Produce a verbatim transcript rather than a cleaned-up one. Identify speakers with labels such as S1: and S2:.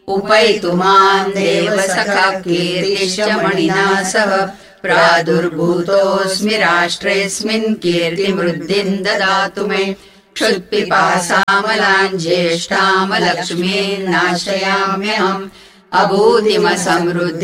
S1: उपैतु माम् देवसखा कीर्तिश्च मणिना सह प्रादुर्भूतोऽस्मि राष्ट्रेऽस्मिन् कीर्तिमृद्धिम् ददातु मे क्षुत्पिपासामलाम् ज्येष्ठामलक्ष्मीम् नाशयाम्यहम् अभूतिमसमृद्धिम्